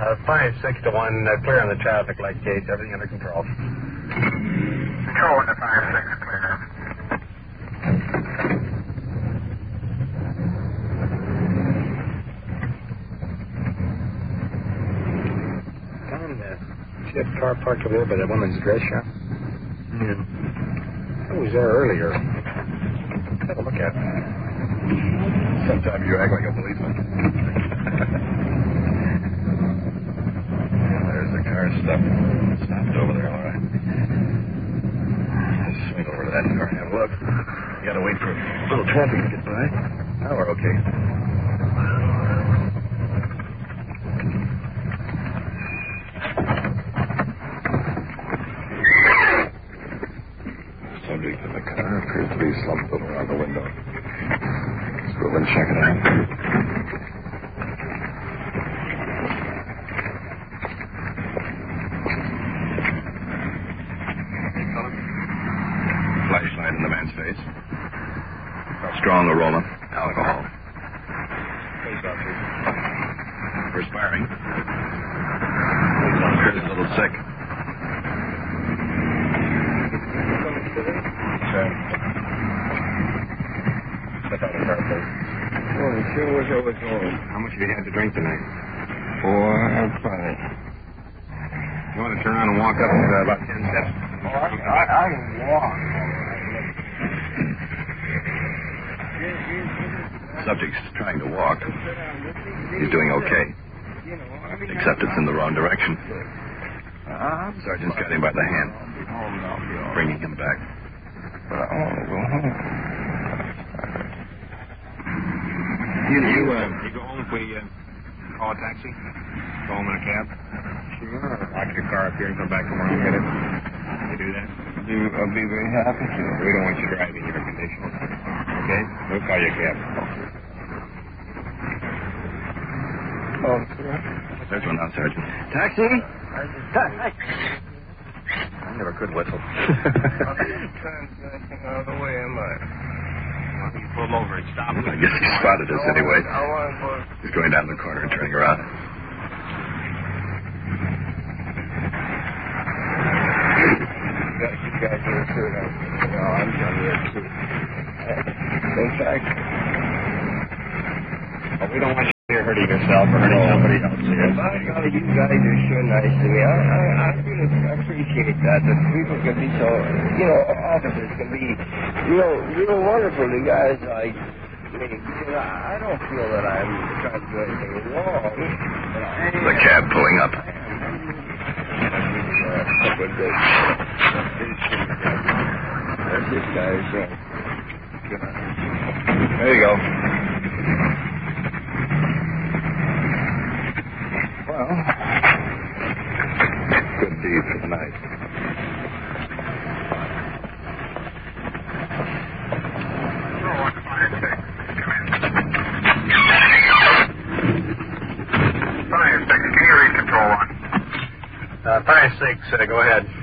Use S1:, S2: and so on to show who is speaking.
S1: 5-6 to 1, clear on the traffic light gauge, everything under control.
S2: Control under 5-6, clear.
S1: Tom, see that car parked over there by that woman's dress shop? Yeah. I was there earlier. Have a look at it.
S3: Sometimes you act like a policeman. There's the car stopped over there, all right. Let's swing over to that car and have a look. You gotta wait for a little traffic to get by. Now we're okay. Subject in the car appears to be slumped over on the window. Let's go over and check it out. Flashlight in the man's face. Strong aroma. Alcohol. Perspiring. He's a little sick.
S1: Step out of the car, please.
S2: Oh, I sure wish I was home.
S1: How much have you had to drink tonight?
S2: 4 pints.
S1: You want to turn around and walk up about 10 steps?
S2: Oh, I can walk.
S3: Subject's trying to walk. He's doing okay. Except it's in the wrong direction. Sergeant's got him by the hand, bringing him back.
S2: But I want to go home.
S1: You go home if we call a taxi? Go home in a cab?
S2: Sure.
S1: Lock your car up here and come back tomorrow and get it? You do that?
S2: I'll be very happy to.
S1: We don't want you driving your condition. Okay? We'll call you a cab.
S2: Oh, sir.
S3: There's one now, Sergeant.
S1: Taxi? I never could whistle.
S2: Out of the way, am I?
S1: You pull over and stop.
S3: I guess he spotted us anyway.
S2: I want to go.
S3: He's going down the corner and turning around.
S2: You guys are sure that. No, I'm done here, too. In fact,
S1: We don't want you here hurting yourself or hurting somebody else.
S2: by golly, you guys are sure nice to me. I really appreciate that people can be so, officers can be, real wonderful to guys like me. Because I don't feel that I'm trying to do anything wrong.
S3: The cab pulling up.
S2: There's this guy's,
S3: There you go. Well, good deed for the night.
S2: Can you read control 1?
S1: 5-6, go ahead.